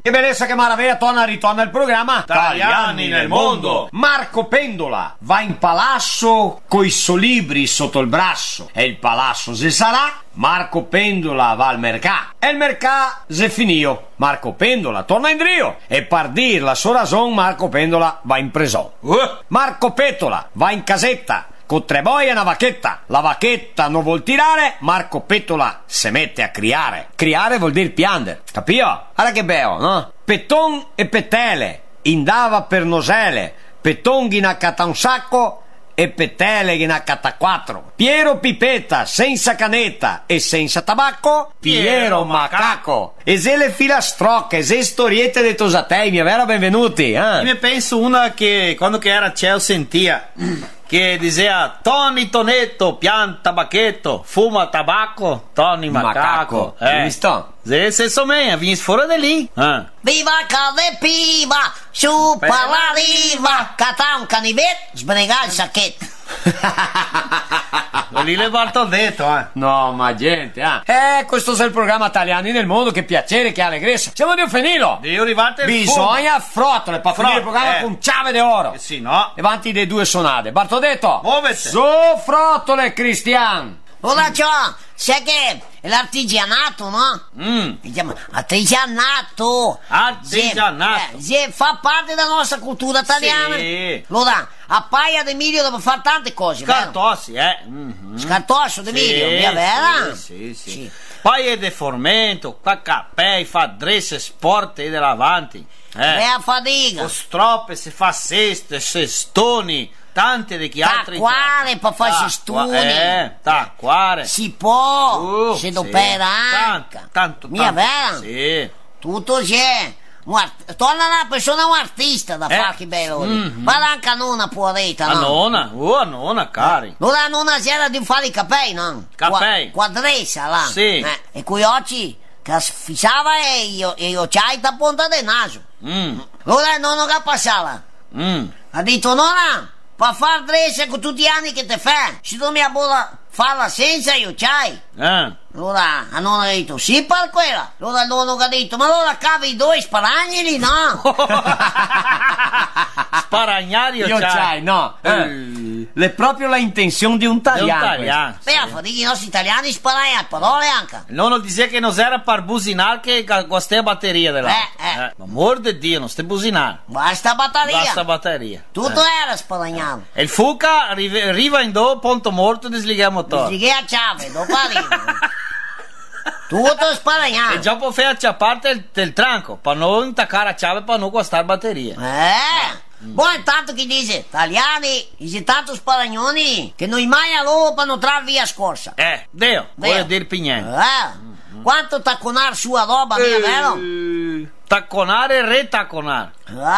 Che bellezza, che maraviglia, ritorna il programma Italiani nel mondo. Marco Pendola va in palazzo coi suoi libri sotto il braccio e il palazzo se sarà. Marco Pendola va al mercato e il mercato se finio. Marco Pendola torna in drio e par dir la sua ragion Marco Pendola va in preso. Marco Petola va in casetta con tre boie e una vacchetta. La vacchetta non vuol tirare, Marco Petola se mette a criare. Criare vuol dire piangere, capio? Guarda che bello, no? Peton e petele indava per nosele, Peton ghinaccata un sacco e petele ghinaccata quattro. Piero Pipetta senza canetta e senza tabacco, Piero Macaco. E se le filastrocche, se storiette de tosatei, mia vera, benvenuti. Io ne penso una che quando che era cielo sentia che diceva Tony Tonetto pianta bacchetto, fuma tabacco, Tony Macaco. Visto? Se somiglia, vieni fuori da lì. Viva cade piva, su per la riva, catà un canivet, sbrigà il sacchetto. Lì le ho detto, No, ma gente, questo è il programma Italiani nel mondo, che piacere, che allegrezza. Siamo di finito. Devo arrivare Bisogna frottole per finire il programma con chiave d'oro. Sì, no. Davanti dei due sonate. Bartodetto, muovete. Su frottole, Cristian. Ora ciò, sai che è l'artigianato, no? Diciamo, artigianato. Artigianato. Se fa parte della nostra cultura italiana. Sì. Allora, a Paia d'Emilio deve fare tante cose, Scartossi, Scartosso d'Emilio, mia vera? Sì. Poi è de formento, cappei, fa dresse, sport e davanti. Bella fatica. O stroppe, se fa ceste, cestoni, tante di chi altri. Tacquare per fare cestoni. Tacquare. Si può, si dopera anche. Tanto. Mia vera? Sì. Tutto c'è. Torna una persona, un artista da fare, che bello. Vada anche a nonna puoretta, no? A nonna, cari. Allora a nonna c'era di fare i capelli, no? Capelli. Quadressa, là. Sì. E qui oggi che fissava e io c'hai da punta del naso. Allora il nonno che passava. Ha detto, nonna, per far dressa con tutti gli anni che te fai, se tu mi abbona farla senza io c'hai. Allora la nonna ha detto, sì per quella. Allora il nonno ha detto, ma allora cavi i due sparagnoli, no? Sparagnari io c'hai, no? È proprio la intenzione di un tagliano. Beh, i nostri italiani sparano a parole anche. Il nonno diceva che non era per businare che con queste batterie della. Ma amor di Dio, non stai businare. Basta batteria. Tutto era sparagnato. E il fuca arriva in do, punto morto, disliga il motore. Disliga la chiave, dopo arriva. Tutto sparagnato. E già può fare a parte il tranco, per non intaccare la chiave, per non costare batteria. Boh, intanto chi dice, italiani, dice tanto sparagnoni, che noi mai a loro per non trarre via scorsa. Dio, voglio dire pignè. Quanto tacconar sua roba, mia, vero? Tacconare e retacconare.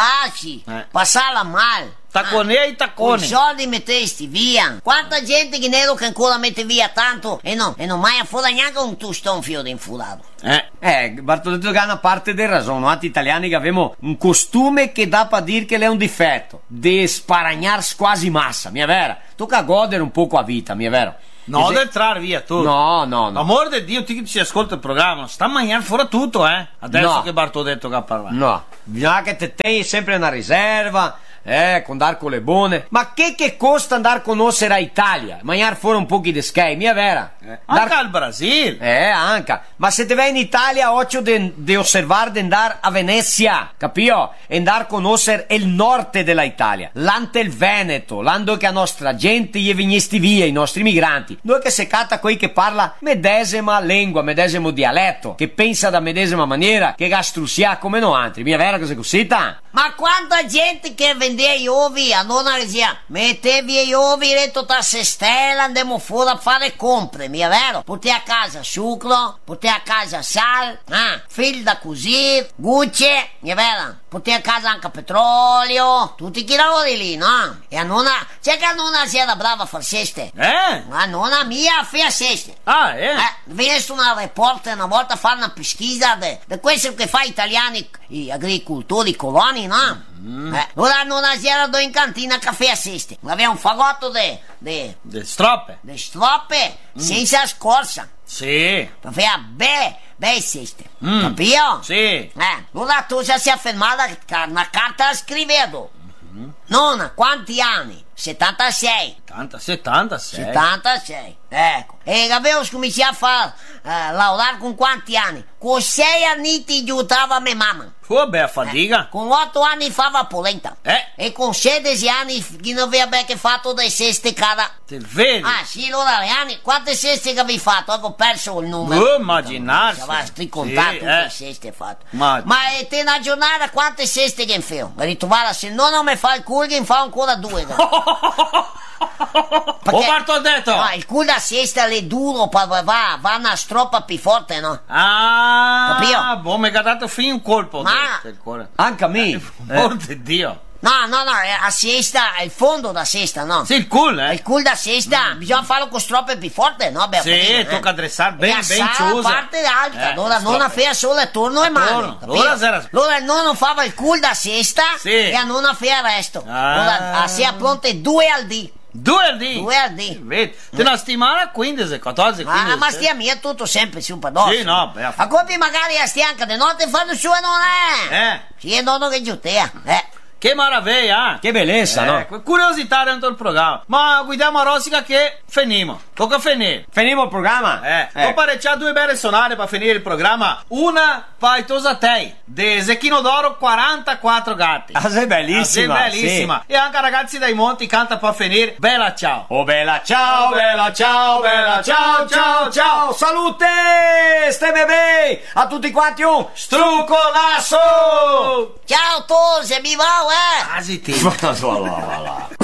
Sì, passarla male. Taccone e taccone. Con i soldi mettesti via. Quanta gente che nero che ancora mette via tanto e non mai affoda neanche un tostone fio infurato. Bartolotto ha una parte del ragione. Noi italiani che abbiamo un costume che dà per dire che è un difetto di sparagnare quasi massa, mia vera. Tocca godere un po' a vita, mia vera. No, del trarre via tutto. No. Amore di Dio, ti che ci ascolta il programma, sta mangiando fuori tutto, Adesso che Bartolotto che ha parlato. No, bisogna che te tieni sempre una riserva. Con andare con le buone. Ma che costa andare a conoscere a Italia? Mangiare fuori un po' di skate, mia vera? Anche al Brasile. Anche. Ma se te vai in Italia, occhio di osservare di andare a Venezia, capio? E andare a conoscere il nord della Italia, l'ante il Veneto, l'ando che a nostra gente gli venisti via, i nostri migranti. Noi che seccata quei che parla medesima lingua, medesimo dialetto, che pensa da medesima maniera, che gastrussia come no altri. Mia vera, cosa cosita? Ma quanta gente che vendeva gli uovi, a nonna diceva, mettevi gli uovi, detto ta se stella, andiamo fuori a fare compre, mia vero? Porti a casa sucro, porti a casa sal, fil da cucire, gucce, mia vera? Porti a casa anche petrolio, tutti i lavori lì, no? E a nonna, c'è che a nonna si era brava a far ceste. A nonna mia fa ceste. Viene su una reporter una volta a fare una pesquisa di questo che fa italiani, gli agricoltori, i coloni, no? Ora non c'era in cantina caffè a ceste. Aveva un fagotto di stroppe. Senza scorsa. Sì. Faceva beh seste, capito? Sì. Allora tu già si è fermata una carta scrivevo. Nonna, quanti anni? 76. 76. 76, ecco. E avevo cominciato a fare lavorare con quanti anni? Con 6 anni ti aiutava mia mamma. Vabbè, a fatica. Con 8 anni fava polenta. E con 16 anni chi non aveva che fatto dei ceste cara. Te vedi? Ah sì, allora anni, quante ceste che avevi fatto? Avevo perso il numero. Immaginarsi. Sti contati Sì, tutte le ceste fatte. Ma te una giornata quante ceste che infilo? Mi ritrovava se non mi fa il culo che fa ancora 2. O parto ha detto? No, il culo da cesta è duro, va una stroppa più forte, no? Capito? Boh, mi ha dato fin un colpo. Del cuore. Anche a me. Porte Dio. No, a cesta, è il fondo da cesta, no? Sì, il culo, Il culo da cesta, bisogna farlo con stroppe più forte, no? Beh, sì, tocca dressare ben chiuso. La parte alta, allora non faceva solo il turno e mano. Allora il nonno fava il culo da cesta e a nonna faceva il resto. Allora si è pronte 2 al dì. 2 al dì? 2 al dì. Vedi? Una settimana 15, 14, 15. Ma stia mia è tutto sempre su per dosso. Sì, no, beh. A coppi magari a stianca di notte fanno su e non è. Sì, è nonno che giutea. Che meraviglia, Che bellezza, no? Curiosità dentro il programma. Ma guidiamo a Rosica che finimo. Tocca finire. Finimo il programma? Ho pareggiato 2 belle sonate per finire il programma. Una paitosa te, di Zecchino d'Oro, 44 gatti. Ah, sei bellissima. Sei bellissima. Sì. E anche Ragazzi dai Monti canta per finire. Bella ciao. Oh bella ciao, bella ciao, bella ciao, ciao, ciao. Salute, ste bebè. A tutti quanti un struccolasso. Ciao Tose, mi va, Quasi ti. Voilà.